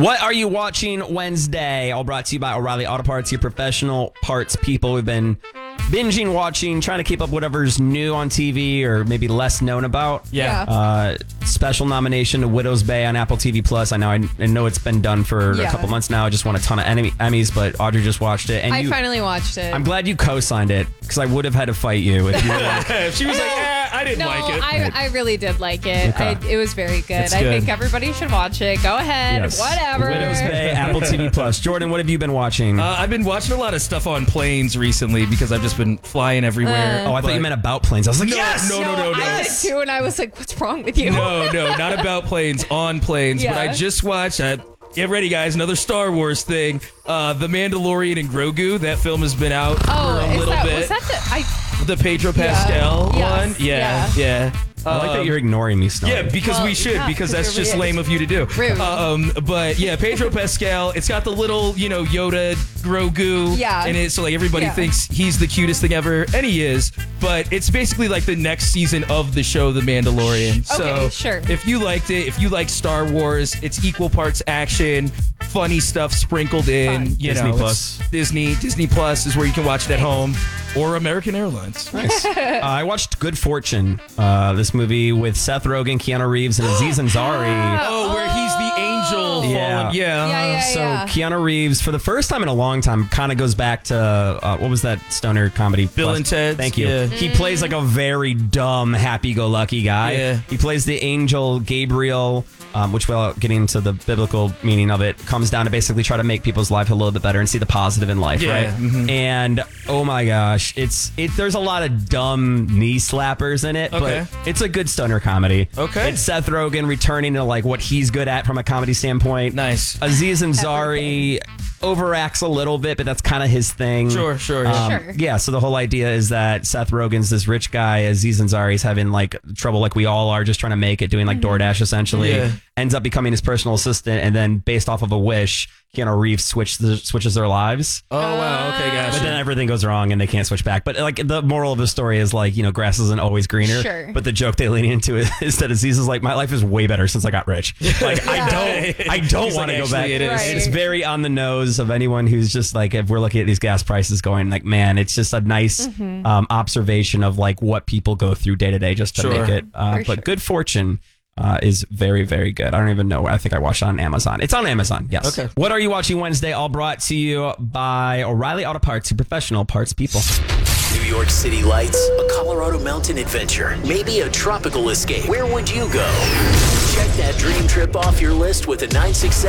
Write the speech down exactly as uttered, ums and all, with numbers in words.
What are you watching Wednesday? All brought to you by O'Reilly Auto Parts, your professional parts people. We've been binging, watching, trying to keep up whatever's new on T V or maybe less known about. Yeah. Uh, special nomination to Widow's Bay on Apple T V Plus. I know I, I know it's been done for Yeah. a couple months now. I just won a ton of Emmy, Emmys, but Audrey just watched it. And I you, finally watched it. I'm glad you co-signed it because I would have had to fight you if you were like, she was like, eh, I didn't no, like it. I, I really did like it. Okay. I, it was very good. It's I good. think everybody should watch it. Go ahead. yes. Whatever. Widow's Bay, Apple T V Plus. Jordan, what have you been watching? Uh, I've been watching a lot of stuff on planes recently because I've just been flying everywhere. oh, I thought you meant about planes. I was like, No, yes! no, no, no, no. I did too, and I was like, what's wrong with you? No, no, not about planes, on planes. But Yeah. I just watched, uh, get ready, guys, another Star Wars thing. Uh, The Mandalorian and Grogu. That film has been out Oh, for a is little that, bit. was that the... I, The Pedro Pascal Yes, one? Yeah, yeah. I like that Um, you're ignoring me, Snow. Yeah, because Well, we should, yeah, because 'cause that's you're just weird. lame of you to do. Rude. Um, but yeah, Pedro Pascal. It's got the little, you know, Yoda Grogu. Yeah. In it, so like everybody Yeah. thinks he's the cutest thing ever, and he is. But it's basically like the next season of the show, The Mandalorian. So Okay, sure. if you liked it, if you like Star Wars, it's equal parts action, funny stuff sprinkled in. Fun. You Disney know, Plus. it's Disney, Disney Plus is where you can watch it at home, or American Airlines. Nice. uh, I watched Good Fortune, uh, this movie with Seth Rogen, Keanu Reeves, and Aziz Ansari. Oh, where he's the angel. Yeah. fallen- yeah. Yeah, yeah. So Keanu Reeves, for the first time in a long time, kind of goes back to uh, what was that stoner comedy? Bill Plus- and Ted's, Thank you. yeah. He plays like a very dumb, happy-go-lucky guy. Yeah. He plays the angel Gabriel, um, which, without getting into the biblical meaning of it, comes down to basically try to make people's life a little bit better and see the positive in life, Yeah. right? Mhm. And oh my gosh, it's it. There's a lot of dumb knee slappers in it, Okay. but it's a good stoner comedy. Okay. It's Seth Rogen returning to like what he's good at from a comedy standpoint. Nice. Aziz Ansari overacts a little bit, but that's kind of his thing. Sure, sure, yeah. Um, Sure. Yeah, so the whole idea is that Seth Rogen's this rich guy, Aziz Ansari's having like trouble like we all are, just trying to make it, doing like DoorDash essentially. Yeah. Ends up becoming his personal assistant, and then based off of a wish, Keanu Reeves switch the, switches their lives. Oh, wow. Okay, But then gotcha. everything goes wrong and they can't switch back. But like the moral of the story is like, you know, grass isn't always greener. Sure. But the joke they lean into is, is that Aziz is like, my life is way better since I got rich. Like I don't, I don't He's want to like, go back. "Actually, it is." Right. It's very on the nose of anyone who's just like, if we're looking at these gas prices going like, man, it's just a nice Mm-hmm. um, observation of like what people go through day to day just to Sure. make it. Uh, For but sure. Good Fortune. Uh, is very, very good. I don't even know. I think I watched it on Amazon. It's on Amazon, yes. Okay. What are you watching Wednesday? All brought to you by O'Reilly Auto Parts, your professional parts people. New York City lights, a Colorado mountain adventure, maybe a tropical escape. Where would you go? Check that dream trip off your list with a nine six seven